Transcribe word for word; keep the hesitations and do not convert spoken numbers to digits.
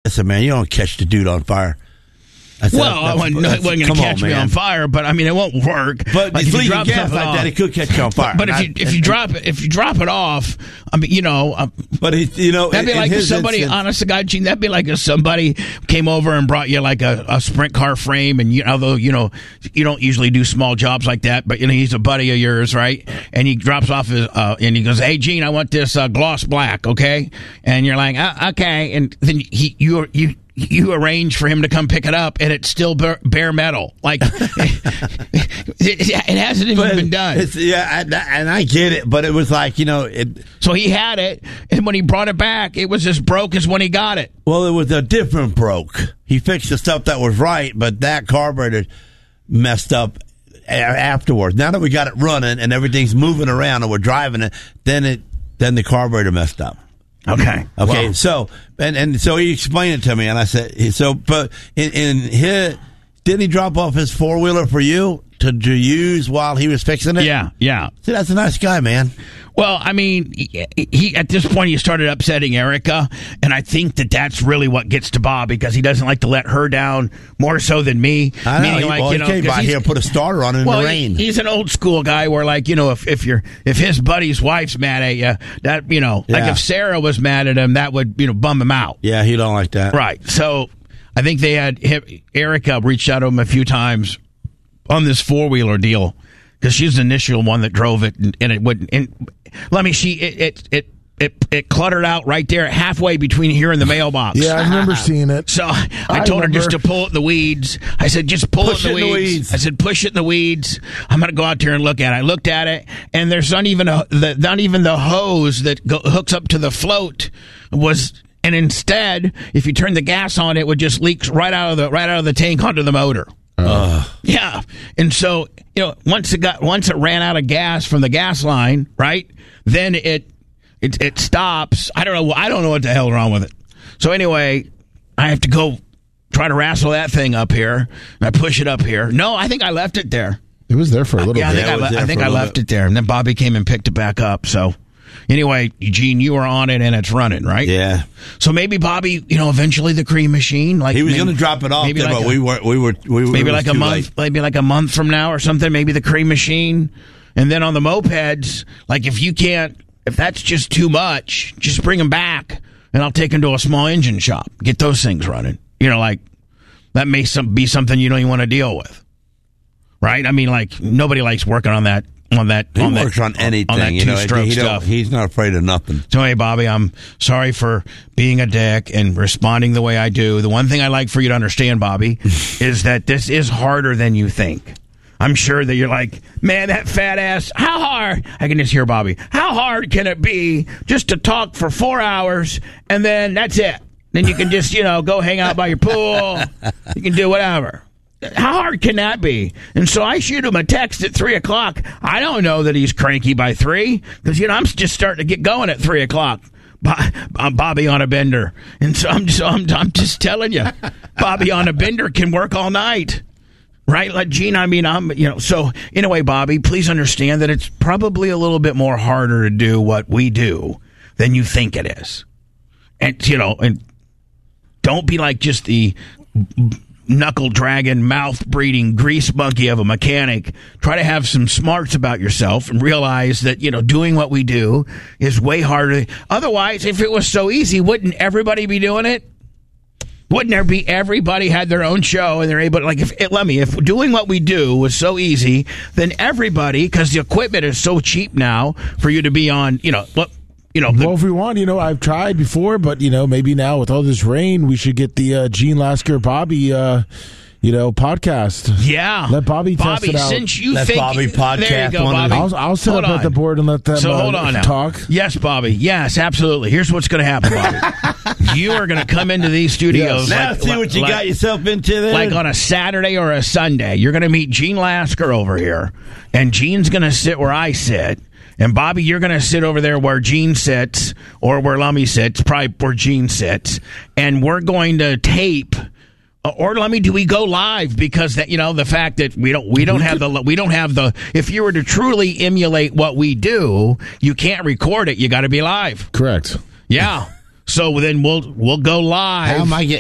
I said, man, you don't catch the dude on fire. I said, well, I wasn't, wasn't going to catch on, me on fire, but I mean, it won't work. But like if you drop gas like off, that, it could catch you on fire. But, but if you if you drop it, if you drop it off, I mean, you know. Uh, but he, you know, that'd be like if somebody, instance, honest to God, Gene, that'd be like if somebody came over and brought you like a, a sprint car frame, and you, although you know you don't usually do small jobs like that, but you know he's a buddy of yours, right? And he drops off his, uh, and he goes, "Hey, Gene, I want this uh, gloss black, okay?" And you're like, uh, "Okay," and then he you you. You arrange for him to come pick it up, and it's still bare metal. Like it, it hasn't even but been done. It's, yeah, and, and I get it, but it was like you know. It, so he had it, and when he brought it back, it was as broke as when he got it. Well, it was a different broke. He fixed the stuff that was right, but that carburetor messed up afterwards. Now that we got it running and everything's moving around and we're driving it, then it then the carburetor messed up. Okay. Okay. Well, so and and so he explained it to me, and I said, so but in, in his didn't he drop off his four wheeler for you to, to use while he was fixing it? Yeah. Yeah. See, that's a nice guy, man. Well, I mean, he, he at this point he started upsetting Erica, and I think that that's really what gets to Bob because he doesn't like to let her down more so than me. I know. Meaning, He, like, well, you he know, came by here and put a starter on it in well, the rain. He, he's an old school guy where, like, you know, if if you're if his buddy's wife's mad at you, that you know, Yeah. like if Sarah was mad at him, that would you know bum him out. Yeah, he don't like that. Right. So I think they had Erica reached out to him a few times on this four wheeler deal. Because she's the initial one that drove it, and, and it wouldn't. And let me, she it, it it it it cluttered out right there, halfway between here and the mailbox. Yeah, I remember seeing it. So I, I told remember. her just to pull it in the weeds. I said, just pull Push it in the it in weeds. the weeds. I said, push it in the weeds. I'm going to go out there and look at it. I looked at it, and there's not even a the, not even the hose that go, hooks up to the float was. And instead, if you turn the gas on, it would just leak right out of the right out of the tank onto the motor. Uh. Yeah, and so you know, once it got once it ran out of gas from the gas line, right? Then it it it stops. I don't know. I don't know what the hell's wrong with it. So anyway, I have to go try to wrestle that thing up here. And I push it up here. No, I think I left it there. It was there for a little yeah, I bit. think Yeah, I, it was le- there I think for a I little left bit. it there, and then Bobby came and picked it back up. So. Anyway, Eugene, you were on it and it's running, right? Yeah. So maybe Bobby, you know, eventually the cream machine, like He was maybe- going to drop it off maybe there, like but a- we were we were we were maybe it was like a too month, late. maybe like a month from now or something. Maybe the cream machine, and then on the mopeds, like if you can't, if that's just too much, just bring them back, and I'll take them to a small engine shop, get those things running. You know, like that may some be something you don't even want to deal with, right? I mean, like nobody likes working on that. On that, He on works that, on anything. on that you know, two-stroke he don't- stuff. He's not afraid of nothing. So, hey, Bobby, I'm sorry for being a dick and responding the way I do. The one thing I like for you to understand, Bobby, is that this is harder than you think. I'm sure that you're like, man, that fat ass, how hard? I can just hear Bobby. How hard can it be just to talk for four hours and then that's it? Then you can just, you know, go hang out by your pool. You can do whatever. How hard can that be? And so I shoot him a text at three o'clock. I don't know that he's cranky by three because, you know, I'm just starting to get going at three o'clock. Bo- I'm Bobby on a bender. And so I'm just, I'm, I'm just telling you, Bobby on a bender can work all night. Right? Like, Gene, I mean, I'm, you know, so anyway, Bobby, please understand that it's probably a little bit more harder to do what we do than you think it is. And, you know, and don't be like just the knuckle dragging, mouth breeding grease monkey of a mechanic. Try to have some smarts about yourself and realize that, you know, doing what we do is way harder. Otherwise, if it was so easy, wouldn't everybody be doing it? Wouldn't there be everybody had their own show and they're able to, like, if it, let me, if doing what we do was so easy, then everybody, because the equipment is so cheap now for you to be on, you know, look, you know, the, Well, if we want, you know, I've tried before, but, you know, maybe now with all this rain, we should get the uh, Gene Lasker Bobby, uh, you know, podcast. yeah. Let Bobby test Bobby, it out. since you Let think, Bobby there you podcast go, one of Bobby. these. I'll, I'll sit Hold up at the on. board and let them So uh, hold on now. talk. Yes, Bobby. Yes, absolutely. Here's what's going to happen, Bobby. You are going to come into these studios. Yes. Now like, see what you like, got yourself into there. like on a Saturday or a Sunday. You're going to meet Gene Lasker over here, and Gene's going to sit where I sit. And Bobby, you're going to sit over there where Gene sits, or where Lummy sits, probably where Gene sits, and we're going to tape. Or let me do we go live because that you know the fact that we don't we don't have the we don't have the if you were to truly emulate what we do, you can't record it. You got to be live. Correct. Yeah. So then we'll we'll go live. How am I getting